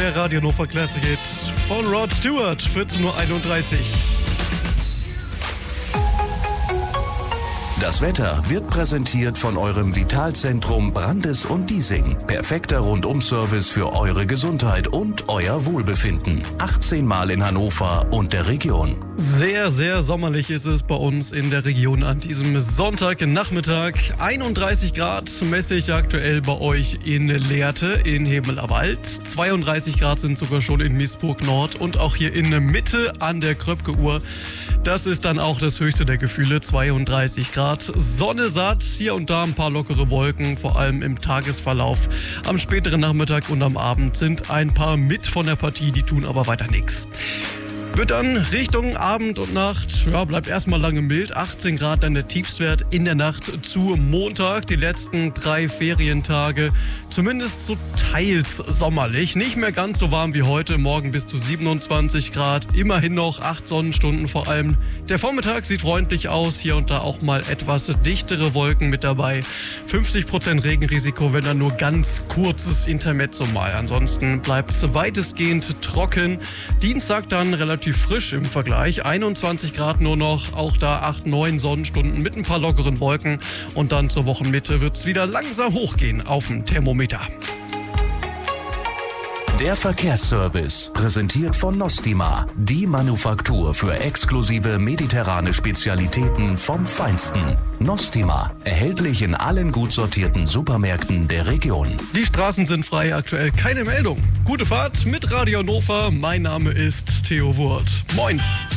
der Radio Hannover Classic Hit von Rod Stewart, 14:31 Uhr. Das Wetter wird präsentiert von eurem Vitalzentrum Brandes und Diesing. Perfekter Rundum-Service für eure Gesundheit und euer Wohlbefinden. 18 Mal in Hannover und der Region. Sehr, sehr sommerlich ist es bei uns in der Region an diesem Sonntagnachmittag. 31 Grad messe ich aktuell bei euch in Lehrte in Hemelerwald. 32 Grad sind sogar schon in Miesburg Nord und auch hier in der Mitte an der Kröpke-Uhr. Das ist dann auch das höchste der Gefühle, 32 Grad. Sonne satt, hier und da ein paar lockere Wolken, vor allem im Tagesverlauf. Am späteren Nachmittag und am Abend sind ein paar mit von der Partie, die tun aber weiter nichts. Wird dann Richtung Abend und Nacht, bleibt erstmal lange mild. 18 Grad dann der Tiefstwert in der Nacht zu Montag. Die letzten 3 Ferientage zumindest so teils sommerlich. Nicht mehr ganz so warm wie heute, morgen bis zu 27 Grad. Immerhin noch 8 Sonnenstunden vor allem. Der Vormittag sieht freundlich aus, hier und da auch mal etwas dichtere Wolken mit dabei. 50% Regenrisiko, wenn dann nur ganz kurzes Intermezzo mal. Ansonsten bleibt es weitestgehend trocken. Dienstag dann relativ frisch im Vergleich. 21 Grad nur noch, auch da 8, 9 Sonnenstunden mit ein paar lockeren Wolken. Und dann zur Wochenmitte wird es wieder langsam hochgehen auf dem Thermometer. Der Verkehrsservice, präsentiert von Nostima, die Manufaktur für exklusive mediterrane Spezialitäten vom Feinsten. Nostima, erhältlich in allen gut sortierten Supermärkten der Region. Die Straßen sind frei, aktuell keine Meldung. Gute Fahrt mit Radio Hannover, mein Name ist Theo Wurth. Moin!